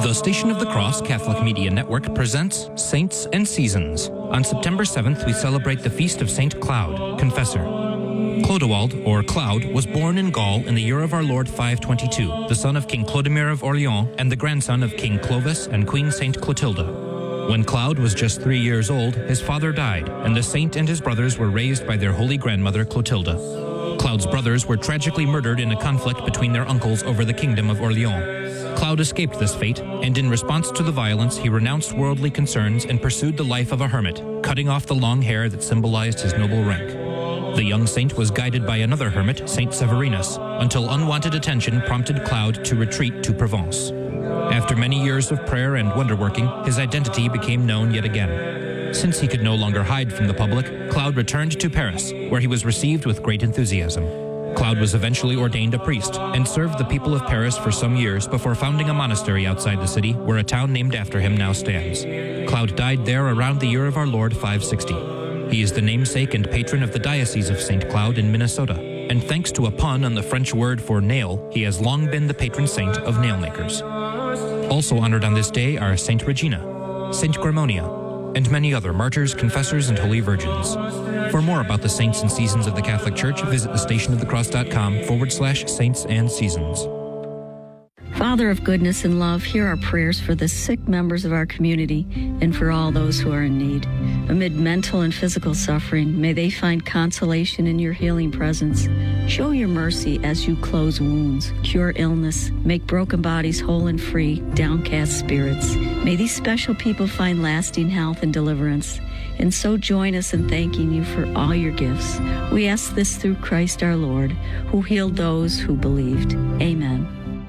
The Station of the Cross Catholic Media Network presents Saints and Seasons. On September 7th, we celebrate the feast of Saint Cloud, Confessor. Clodewald, or Cloud, was born in Gaul in the year of our Lord 522, the son of King Clodomir of Orleans and the grandson of King Clovis and Queen Saint Clotilda. When Cloud was just 3 years old, his father died, and the saint and his brothers were raised by their holy grandmother Clotilda. Cloud's brothers were tragically murdered in a conflict between their uncles over the kingdom of Orleans. Cloud escaped this fate, and in response to the violence, he renounced worldly concerns and pursued the life of a hermit, cutting off the long hair that symbolized his noble rank. The young saint was guided by another hermit, Saint Severinus, until unwanted attention prompted Cloud to retreat to Provence. After many years of prayer and wonder-working, his identity became known yet again. Since he could no longer hide from the public, Cloud returned to Paris, where he was received with great enthusiasm. Cloud was eventually ordained a priest and served the people of Paris for some years before founding a monastery outside the city where a town named after him now stands. Cloud died there around the year of our Lord 560. He is the namesake and patron of the Diocese of St. Cloud in Minnesota, and thanks to a pun on the French word for nail, he has long been the patron saint of nailmakers. Also honored on this day are Saint Regina, Saint Gramonia, and many other martyrs, confessors, and holy virgins. For more about the saints and seasons of the Catholic Church, visit thestationofthecross.com/saints and seasons. Father of goodness and love, hear our prayers for the sick members of our community and for all those who are in need. Amid mental and physical suffering, may they find consolation in your healing presence. Show your mercy as you close wounds, cure illness, make broken bodies whole and free, downcast spirits. May these special people find lasting health and deliverance. And so join us in thanking you for all your gifts. We ask this through Christ our Lord, who healed those who believed. Amen.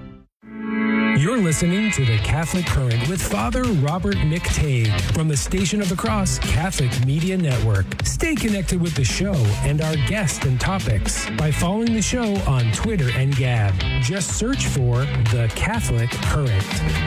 You're listening to The Catholic Current with Father Robert McTague from the Station of the Cross Catholic Media Network. Stay connected with the show and our guests and topics by following the show on Twitter and Gab. Just search for The Catholic Current.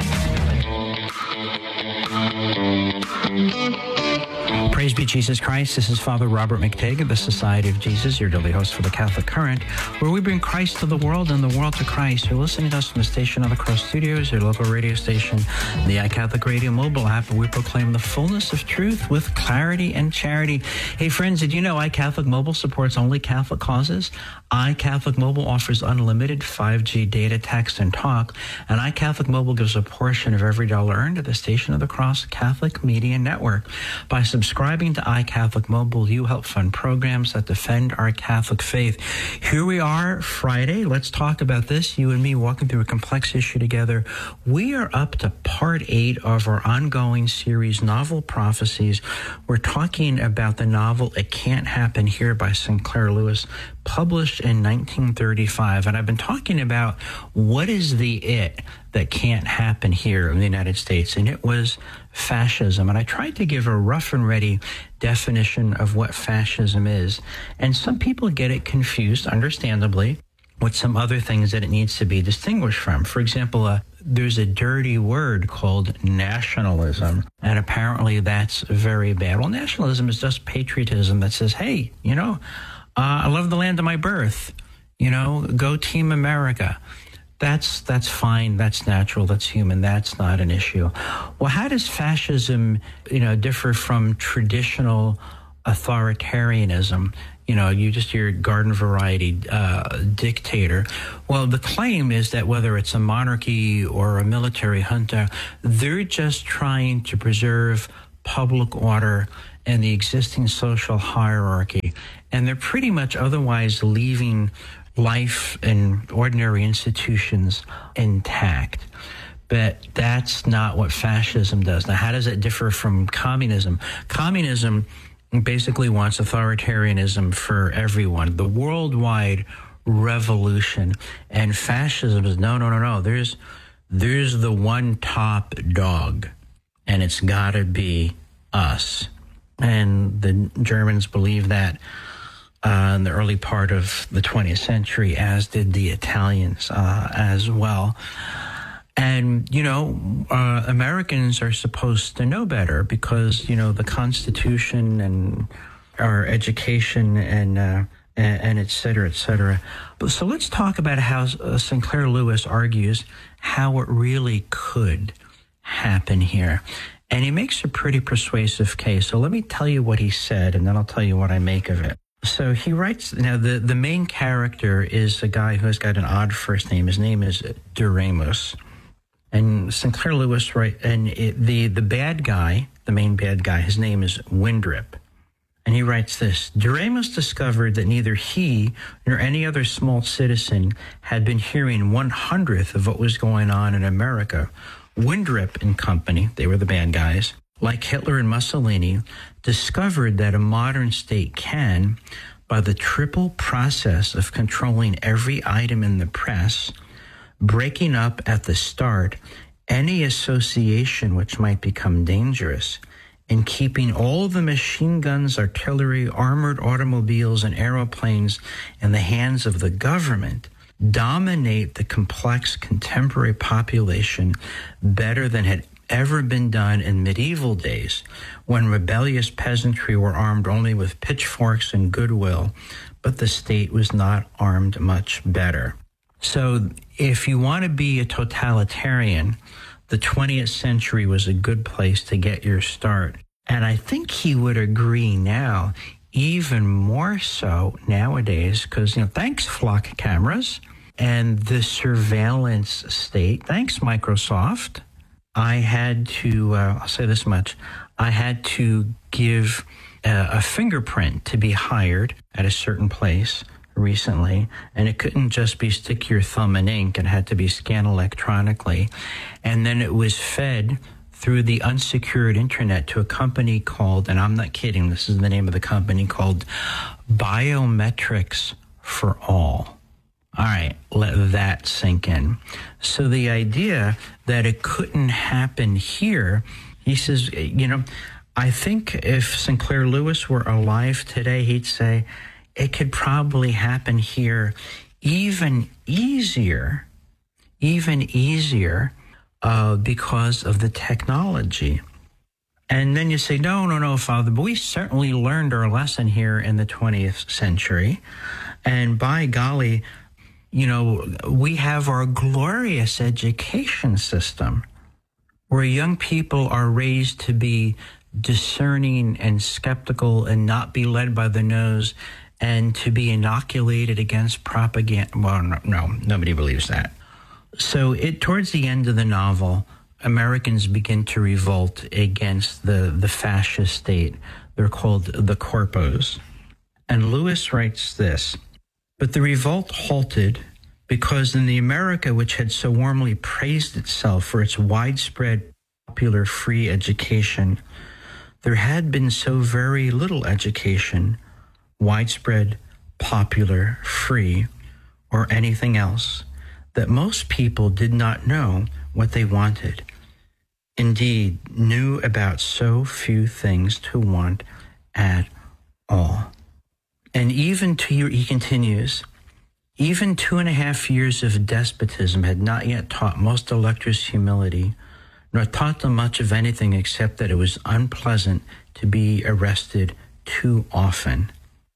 Praise be Jesus Christ. This is Father Robert McTague of the Society of Jesus, your daily host for the Catholic Current, where we bring Christ to the world and the world to Christ. You're listening to us from the Station of the Cross Studios, your local radio station, the iCatholic Radio mobile app, where we proclaim the fullness of truth with clarity and charity. Hey, friends, did you know iCatholic Mobile supports only Catholic causes? iCatholic Mobile offers unlimited 5G data, text, and talk, and iCatholic Mobile gives a portion of every dollar earned to the Station of the Cross Catholic Media Network. By subscribing to iCatholic Mobile, you help fund programs that defend our Catholic faith. Here we are, Friday. Let's talk about this. You and me walking through a complex issue together. We are up to part 8 of our ongoing series, Novel Prophecies. We're talking about the novel It Can't Happen Here by Sinclair Lewis, published in 1935. And I've been talking about what is the it that can't happen here in the United States. And it was fascism. And I tried to give a rough and ready definition of what fascism is. And some people get it confused, understandably, with some other things that it needs to be distinguished from. For example, there's a dirty word called nationalism, and apparently that's very bad. Well, nationalism is just patriotism that says, hey, I love the land of my birth. Go Team America. That's fine. That's natural. That's human. That's not an issue. Well, how does fascism, differ from traditional authoritarianism? Your garden variety dictator. Well, the claim is that whether it's a monarchy or a military junta, they're just trying to preserve public order and the existing social hierarchy. And they're pretty much otherwise leaving life and ordinary institutions intact. But that's not what fascism does. Now, how does it differ from communism? Communism basically wants authoritarianism for everyone, the worldwide revolution. And fascism is, no. There's the one top dog, and it's got to be us. And the Germans believe that in the early part of the 20th century, as did the Italians as well. And, Americans are supposed to know better because, the Constitution and our education and et cetera, et cetera. So let's talk about how Sinclair Lewis argues how it really could happen here. And he makes a pretty persuasive case. So let me tell you what he said, and then I'll tell you what I make of it. So he writes, now the main character is a guy who has got an odd first name. His name is Doremus. And Sinclair Lewis, right, and the bad guy, the main bad guy, his name is Windrip. And he writes this: Doremus discovered that neither he nor any other small citizen had been hearing 1/100th of what was going on in America. Windrip and company, they were the bad guys, like Hitler and Mussolini, discovered that a modern state can, by the triple process of controlling every item in the press, breaking up at the start any association which might become dangerous, and keeping all the machine guns, artillery, armored automobiles, and aeroplanes in the hands of the government, dominate the complex contemporary population better than had ever been done in medieval days, when rebellious peasantry were armed only with pitchforks and goodwill, but the state was not armed much better. So if you want to be a totalitarian, the 20th century was a good place to get your start. And I think he would agree now, even more so nowadays, because, thanks flock cameras and the surveillance state, thanks Microsoft, I had to, I'll say this much, I had to give a fingerprint to be hired at a certain place recently, and it couldn't just be stick your thumb in ink. It had to be scanned electronically, and then it was fed through the unsecured internet to a company called, and I'm not kidding, this is the name of the company, called Biometrics for All. All right, let that sink in. So the idea that it couldn't happen here, he says, I think if Sinclair Lewis were alive today, he'd say it could probably happen here even easier because of the technology. And then you say, no, Father, but we certainly learned our lesson here in the 20th century. And by golly, we have our glorious education system where young people are raised to be discerning and skeptical and not be led by the nose and to be inoculated against propaganda. Well, no, nobody believes that. So towards the end of the novel, Americans begin to revolt against the fascist state. They're called the Corpos. And Lewis writes this: but the revolt halted because in the America which had so warmly praised itself for its widespread popular free education, there had been so very little education, widespread, popular, free, or anything else, that most people did not know what they wanted. Indeed, knew about so few things to want at all. And he continues, even 2.5 years of despotism had not yet taught most electors humility, nor taught them much of anything except that it was unpleasant to be arrested too often.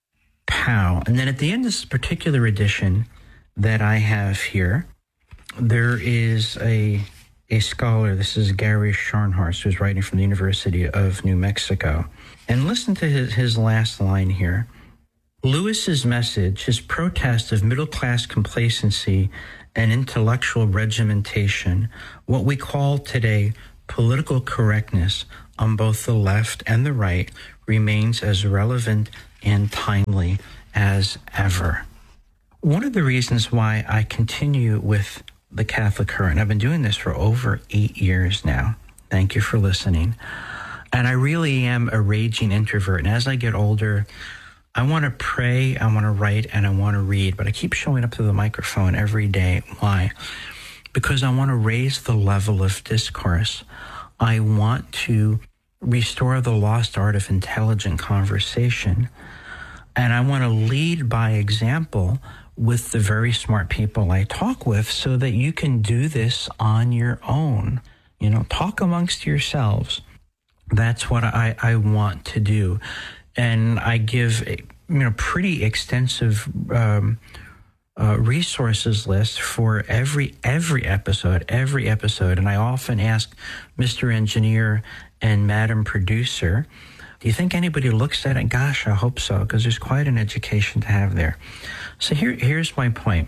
Pow. And then at the end of this particular edition that I have here, there is a scholar, this is Gary Scharnhorst, who's writing from the University of New Mexico. And listen to his last line here. Lewis's message, his protest of middle-class complacency and intellectual regimentation, what we call today political correctness on both the left and the right, remains as relevant and timely as ever. One of the reasons why I continue with the Catholic Current, I've been doing this for over 8 years now. Thank you for listening. And I really am a raging introvert. And as I get older, I want to pray, I want to write, and I want to read. But I keep showing up to the microphone every day. Why? Because I want to raise the level of discourse. I want to restore the lost art of intelligent conversation. And I want to lead by example with the very smart people I talk with so that you can do this on your own. Talk amongst yourselves. That's what I want to do. And I give, pretty extensive resources list for every episode, and I often ask Mr. Engineer and Madam Producer, do you think anybody looks at it? Gosh, I hope so, because there's quite an education to have there. So here's my point.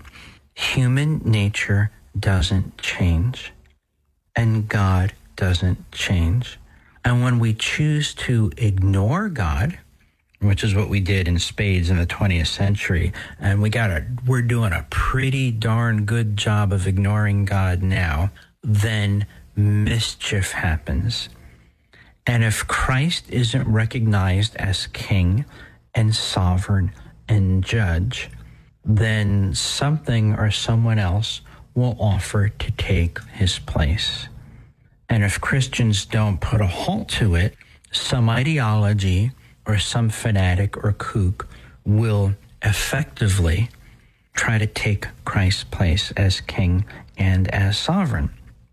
Human nature doesn't change, and God doesn't change. And when we choose to ignore God, which is what we did in spades in the 20th century, and we're doing a pretty darn good job of ignoring God now, then mischief happens. And if Christ isn't recognized as king and sovereign and judge, then something or someone else will offer to take his place. And if Christians don't put a halt to it, some ideology or some fanatic or kook will effectively try to take Christ's place as king and as sovereign.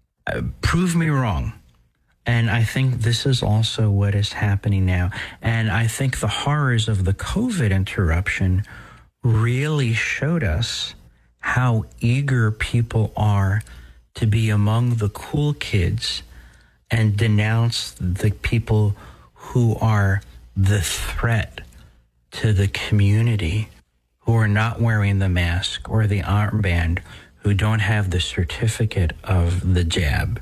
Prove me wrong. And I think this is also what is happening now. And I think the horrors of the COVID interruption really showed us how eager people are to be among the cool kids and denounce the people who are the threat to the community, who are not wearing the mask or the armband, who don't have the certificate of the jab.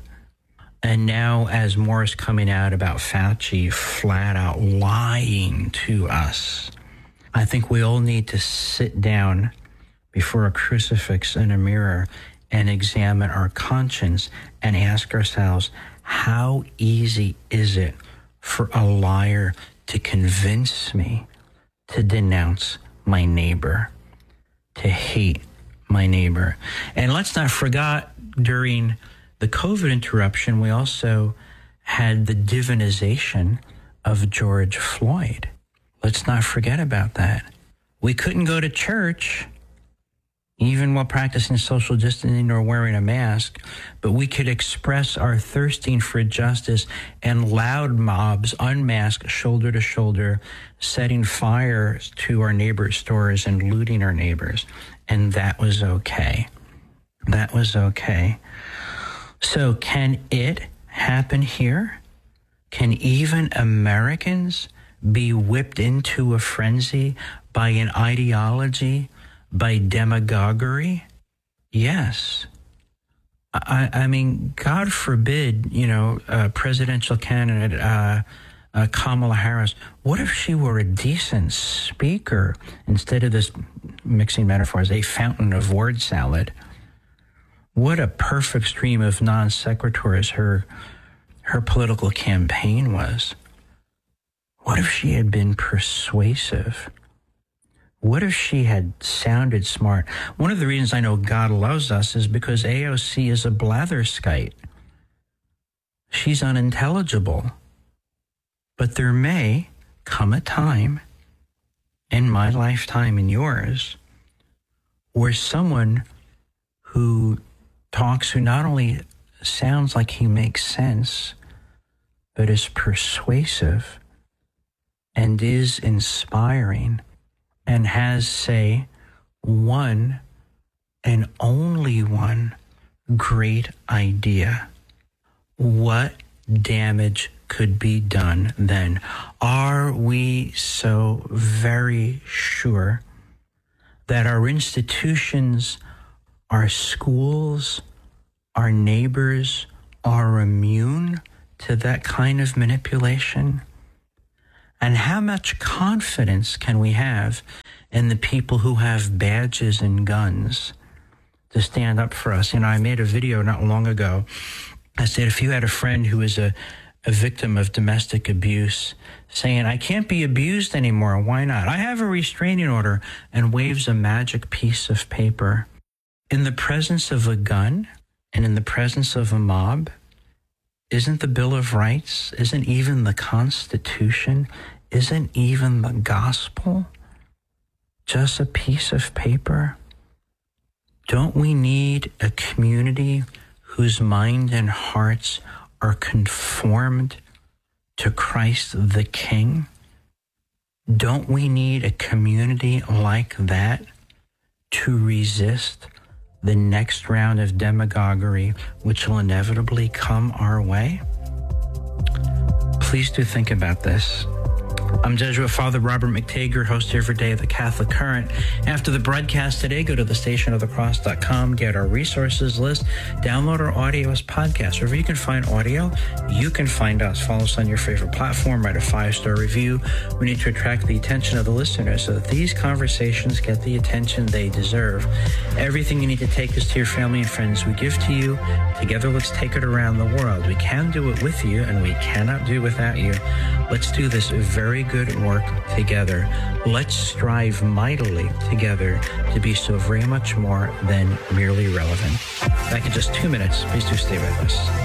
And now, as more is coming out about Fauci flat out lying to us, I think we all need to sit down before a crucifix and a mirror and examine our conscience and ask ourselves, how easy is it for a liar to convince me to denounce my neighbor, to hate my neighbor? And let's not forget, during the COVID interruption, we also had the divinization of George Floyd. Let's not forget about that. We couldn't go to church, even while practicing social distancing or wearing a mask, but we could express our thirsting for justice and loud mobs, unmasked, shoulder to shoulder, setting fire to our neighbors' stores and looting our neighbors. And that was okay. That was okay. So can it happen here? Can even Americans be whipped into a frenzy by an ideology, by demagoguery? Yes. I mean, God forbid, presidential candidate Kamala Harris, what if she were a decent speaker instead of this, mixing metaphors, a fountain of word salad? What a perfect stream of non sequiturs her political campaign was. What if she had been persuasive? What if she had sounded smart? One of the reasons I know God loves us is because AOC is a blatherskite. She's unintelligible. But there may come a time in my lifetime and yours where someone who talks, who not only sounds like he makes sense, but is persuasive and is inspiring and has, say, one and only one great idea. What damage could be done then? Are we so very sure that our institutions, our schools, our neighbors are immune to that kind of manipulation? And how much confidence can we have in the people who have badges and guns to stand up for us? I made a video not long ago. I said, if you had a friend who is a victim of domestic abuse, saying, I can't be abused anymore, why not? I have a restraining order, and waves a magic piece of paper. In the presence of a gun and in the presence of a mob, isn't the Bill of Rights, isn't even the Constitution, isn't even the gospel just a piece of paper? Don't we need a community whose mind and hearts are conformed to Christ the King? Don't we need a community like that to resist the next round of demagoguery which will inevitably come our way? Please do think about this. I'm Jesuit Father Robert McTeigue, your host here every day of the Catholic Current. After the broadcast today, go to thestationofthecross.com, get our resources list, download our audio as podcasts. Wherever you can find audio, you can find us. Follow us on your favorite platform, write a 5-star review. We need to attract the attention of the listeners so that these conversations get the attention they deserve. Everything you need to take this to your family and friends we give to you. Together, let's take it around the world. We can do it with you, and we cannot do without you. Let's do this very good work together. Let's strive mightily together to be so very much more than merely relevant. Back in just 2 minutes. Please do stay with us.